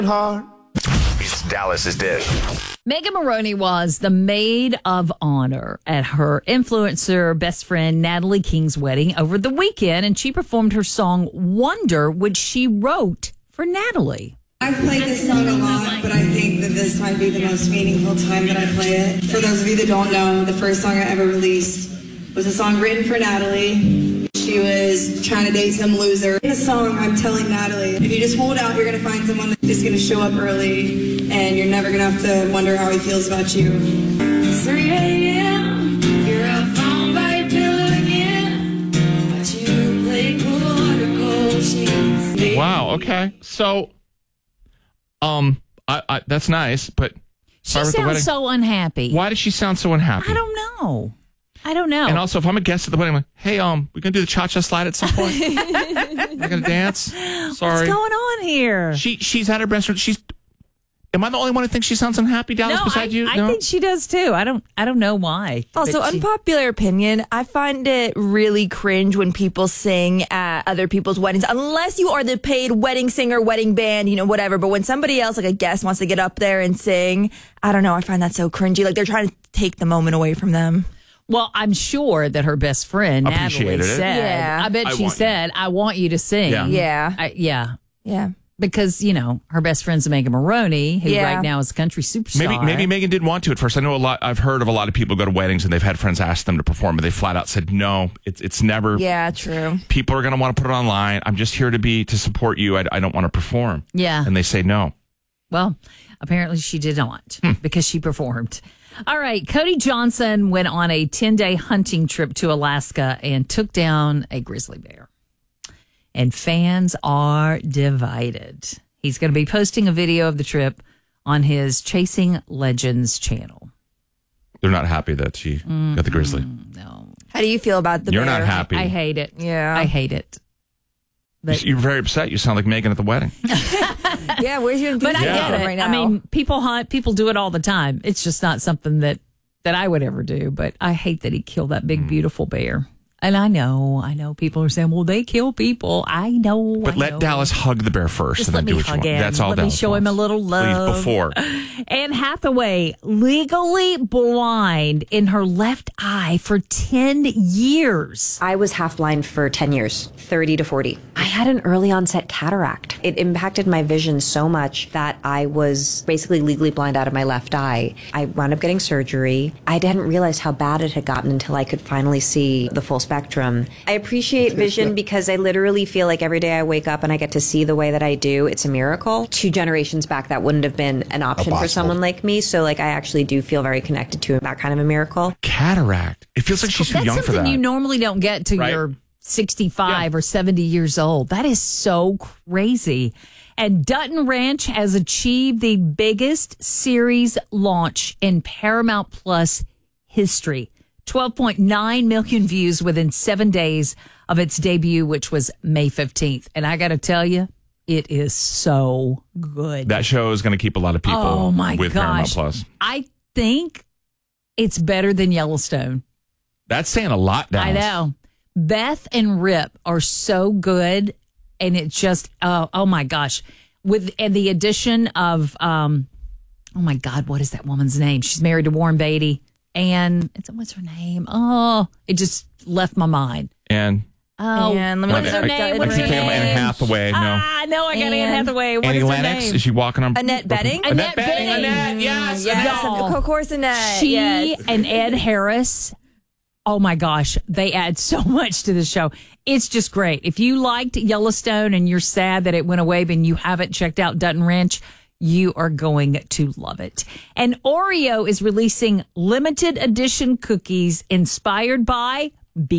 hard. It's Dallas's Dish. Megan Maroney was the maid of honor at her influencer best friend Natalie King's wedding over the weekend, and she performed her song Wonder, which she wrote for Natalie. I've played this song a lot, but I think that this might be the most meaningful time that I play it. For those of you that don't know, the first song I ever released was a song written for Natalie. She was trying to date some loser. In the song, I'm telling Natalie, if you just hold out, you're going to find someone that's just going to show up early, and you're never going to have to wonder how he feels about you. 3 a.m., you're up on by your pillow again, but you play cool under cold sheets. Wow, okay. So, I that's nice, but... She sounds so unhappy. Why does she sound so unhappy? I don't know. And also, if I'm a guest at the wedding, I'm like, hey, we're going to do the cha-cha slide at some point? We're going to dance? Sorry. What's going on here? She's at her best friend. Am I the only one who thinks she sounds unhappy, Dallas, besides you? I think she does, too. I don't know why. Also, unpopular opinion, I find it really cringe when people sing at other people's weddings, unless you are the paid wedding singer, wedding band, whatever. But when somebody else, like a guest, wants to get up there and sing, I don't know, I find that so cringy. Like they're trying to take the moment away from them. Well, I'm sure that her best friend, Natalie, said, yeah. I bet she said, I want you to sing. Yeah. Yeah. Because, her best friend's Megan Maroney, who right now is a country superstar. Maybe Megan didn't want to at first. I know I've heard of a lot of people go to weddings and they've had friends ask them to perform, but they flat out said, no, it's never. Yeah, true. People are going to want to put it online. I'm just here to support you. I don't want to perform. Yeah. And they say no. Well, apparently she did not because she performed. All right. Cody Johnson went on a 10-day hunting trip to Alaska and took down a grizzly bear. And fans are divided. He's going to be posting a video of the trip on his Chasing Legends channel. They're not happy that she got the grizzly. No. How do you feel about the You're bear? not happy. I hate it. Yeah. I hate it. But, You're very upset. You sound like Megan at the wedding. Yeah, where's your but I get it. right now? I mean, people hunt. People do it all the time. It's just not something that I would ever do. But I hate that he killed that big, beautiful bear. And I know people are saying, well, they kill people. I know. But let Dallas hug the bear first Just and then let do me what you hug want. him. That's all Let Dallas me show him a wants. little love. Please, before. Anne Hathaway, legally blind in her left eye for 10 years. I was half blind for 10 years, 30 to 40. I had an early onset cataract. It impacted my vision so much that I was basically legally blind out of my left eye. I wound up getting surgery. I didn't realize how bad it had gotten until I could finally see the full spectrum. I appreciate vision because I literally feel like every day I wake up and I get to see the way that I do. It's a miracle. 2 generations back, that wouldn't have been an option for someone like me. So I actually do feel very connected to that kind of a miracle. Cataract. It feels like she's too young for that. That's something you normally don't get till you're 65 or 70 years old. That is so crazy. And Dutton Ranch has achieved the biggest series launch in Paramount Plus history. 12.9 million views within 7 days of its debut, which was May 15th. And I got to tell you, it is so good. That show is going to keep a lot of people with Paramount Plus. I think it's better than Yellowstone. That's saying a lot, Dallas. I know. Beth and Rip are so good. And it just, oh my gosh. And the addition of, oh my God, what is that woman's name? She's married to Warren Beatty. And what's her name? Oh, it just left my mind. And what's her name? What's her name? Anne Hathaway. No. I got Anne Hathaway. What Annie is her Lennox? name? Is she walking on? Annette Bedding? Annette Bedding. Annette, yes. Of course, Annette. She yes. and Ed Harris. Oh my gosh, they add so much to the show. It's just great. If you liked Yellowstone and you're sad that it went away, but you haven't checked out Dutton Ranch, you are going to love it. And Oreo is releasing limited edition cookies inspired by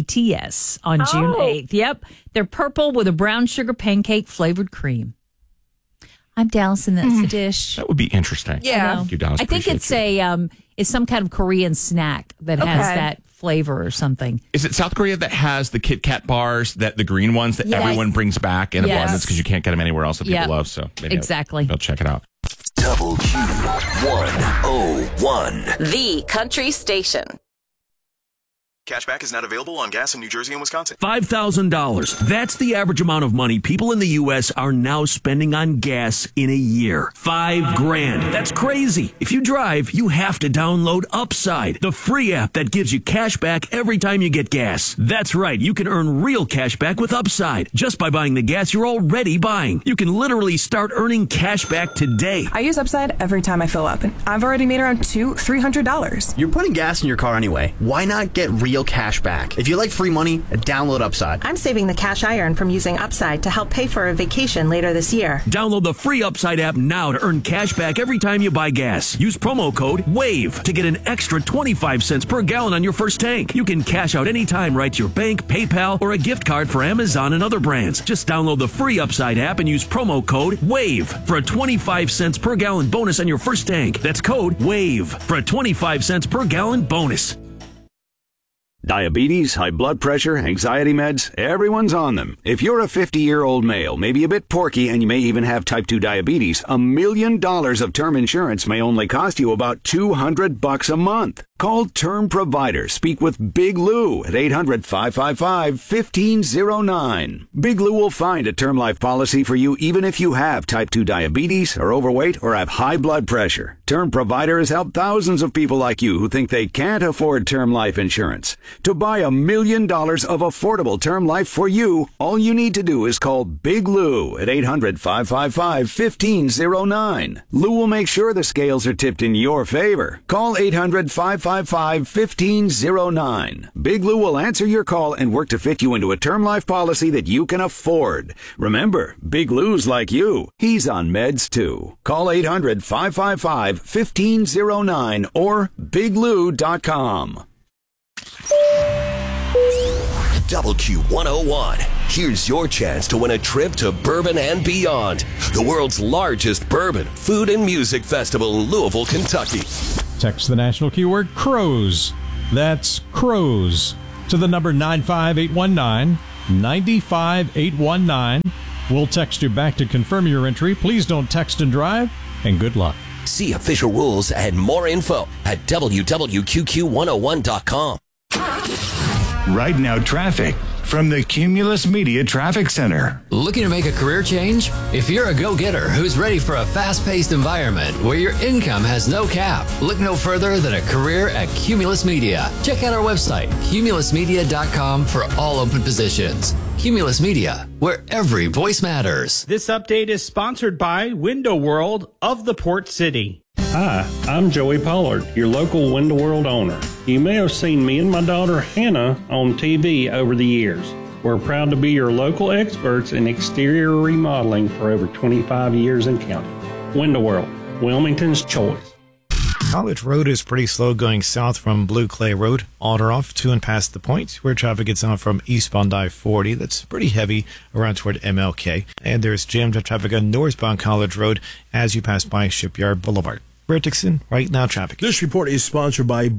BTS on June 8th. Yep. They're purple with a brown sugar pancake flavored cream. I'm Dallas, and that's the dish. That would be interesting. Yeah. Thank you, Dallas. I think it's it's some kind of Korean snack that has that flavor or something. Is it South Korea that has the Kit Kat bars, the green ones that everyone brings back in abundance because you can't get them anywhere else that people love? So maybe I'll check it out. WQ101. The Country Station. Cashback is not available on gas in New Jersey and Wisconsin. $5,000. That's the average amount of money people in the U.S. are now spending on gas in a year. $5,000. That's crazy. If you drive, you have to download Upside, the free app that gives you cash back every time you get gas. That's right. You can earn real cash back with Upside just by buying the gas you're already buying. You can literally start earning cash back today. I use Upside every time I fill up, and I've already made around $200-$300. You're putting gas in your car anyway. Why not get real cash back? If you like free money, download Upside. I'm saving the cash I earn from using Upside to help pay for a vacation later this year. Download the free Upside app now to earn cash back every time you buy gas. Use promo code WAVE to get an extra 25 cents per gallon on your first tank. You can cash out anytime right to your bank, PayPal, or a gift card for Amazon and other brands. Just download the free Upside app and use promo code WAVE for a 25 cents per gallon bonus on your first tank. That's code WAVE for a 25 cents per gallon bonus. Diabetes, high blood pressure, anxiety meds, everyone's on them. If you're a 50-year-old male, maybe a bit porky, and you may even have type 2 diabetes, $1 million of term insurance may only cost you about $200 a month. Call Term Provider. Speak with Big Lou at 800-555-1509. Big Lou will find a term life policy for you even if you have type 2 diabetes, are overweight, or have high blood pressure. Term Provider has helped thousands of people like you who think they can't afford term life insurance. To buy $1 million of affordable term life for you, all you need to do is call Big Lou at 800-555-1509. Lou will make sure the scales are tipped in your favor. Call 800-555-1509. Big Lou will answer your call and work to fit you into a term life policy that you can afford. Remember, Big Lou's like you. He's on meds too. Call 800-555-1509 or biglou.com. WQ101. Here's your chance to win a trip to Bourbon and Beyond, the world's largest bourbon, food, and music festival in Louisville, Kentucky. Text the national keyword CROWS. That's CROWS to the number 95819, 95819. We'll text you back to confirm your entry. Please don't text and drive, and good luck. See official rules and more info at www.QQ101.com. Right now, traffic from the Cumulus Media Traffic Center. Looking to make a career change? If you're a go-getter who's ready for a fast-paced environment where your income has no cap, look no further than a career at Cumulus Media. Check out our website, cumulusmedia.com, for all open positions. Cumulus Media, where every voice matters. This update is sponsored by Window World of the Port City. Hi, I'm Joey Pollard, your local Window World owner. You may have seen me and my daughter Hannah on TV over the years. We're proud to be your local experts in exterior remodeling for over 25 years and counting. Window World, Wilmington's choice. College Road is pretty slow going south from Blue Clay Road, on or off to and past the point, where traffic gets on from eastbound I-40. That's pretty heavy around toward MLK. And there's jammed up traffic on northbound College Road as you pass by Shipyard Boulevard. Brett Dixon, Right Now Traffic. This report is sponsored by...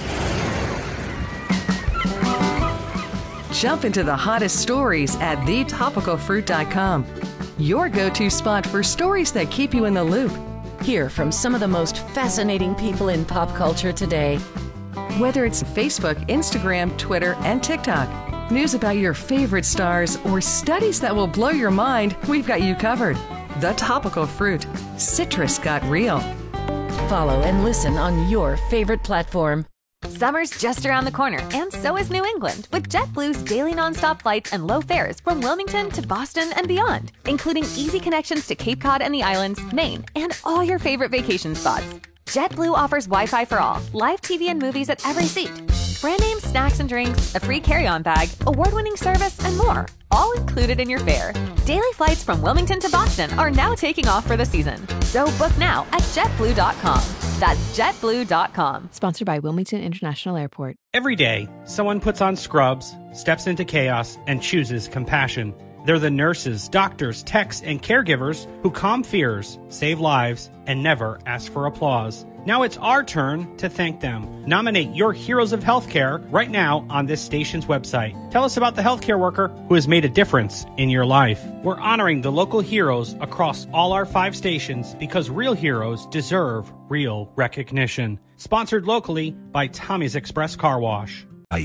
Jump into the hottest stories at thetopicalfruit.com. Your go-to spot for stories that keep you in the loop. Hear from some of the most fascinating people in pop culture today. Whether it's Facebook, Instagram, Twitter, and TikTok, news about your favorite stars, or studies that will blow your mind, we've got you covered. The Topical Fruit. Citrus got real. Follow and listen on your favorite platform. Summer's just around the corner, and so is New England, with JetBlue's daily nonstop flights and low fares from Wilmington to Boston and beyond, including easy connections to Cape Cod and the islands, Maine, and all your favorite vacation spots. JetBlue offers Wi-Fi for all, live TV and movies at every seat, brand name snacks and drinks, a free carry-on bag, award-winning service, and more, all included in your fare. Daily flights from Wilmington to Boston are now taking off for the season. So book now at JetBlue.com. That's JetBlue.com. Sponsored by Wilmington International Airport. Every day, someone puts on scrubs, steps into chaos, and chooses compassion. They're the nurses, doctors, techs, and caregivers who calm fears, save lives, and never ask for applause. Now it's our turn to thank them. Nominate your heroes of healthcare right now on this station's website. Tell us about the healthcare worker who has made a difference in your life. We're honoring the local heroes across all our 5 stations because real heroes deserve real recognition. Sponsored locally by Tommy's Express Car Wash.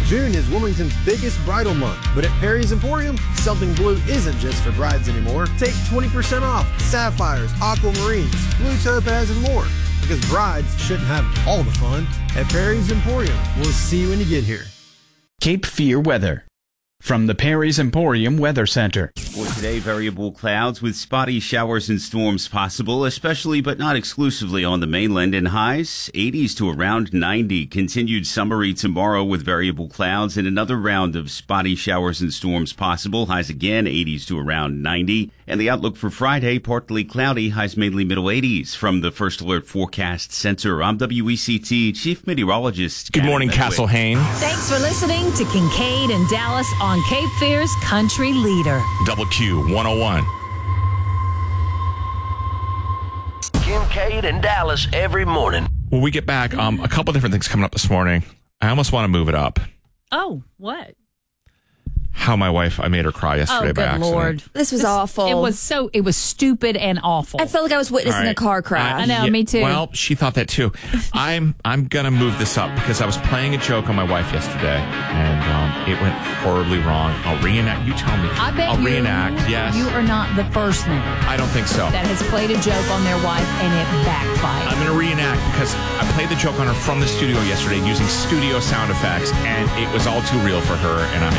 June is Wilmington's biggest bridal month, but at Perry's Emporium, something blue isn't just for brides anymore. Take 20% off sapphires, aquamarines, blue topaz, and more. Because brides shouldn't have all the fun. At Perry's Emporium, we'll see you when you get here. Cape Fear weather from the Perry's Emporium Weather Center. For today, variable clouds with spotty showers and storms possible, especially but not exclusively on the mainland, and highs 80s to around 90. Continued summery tomorrow with variable clouds and another round of spotty showers and storms possible. Highs again 80s to around 90. And the outlook for Friday, partly cloudy, highs mainly middle 80s. From the First Alert Forecast Center, I'm WECT Chief Meteorologist. Good morning, Castle Hayne. Thanks for listening to Kincaid and Dallas on Cape Fear's Country Leader. Double Q 101. Kincaid and Dallas every morning. When we get back, a couple different things coming up this morning. I almost want to move it up. Oh, what? How I made her cry yesterday by accident. Lord. This was awful. It was stupid and awful. I felt like I was witnessing a car crash. I know, me too. Well, she thought that too. I'm gonna move this up because I was playing a joke on my wife yesterday, and it went horribly wrong. I'll reenact. You tell me. I'll reenact. Yes. You are not the first man. I don't think so. That has played a joke on their wife and it backfired. I'm gonna reenact because I played the joke on her from the studio yesterday using studio sound effects, and it was all too real for her, and I'm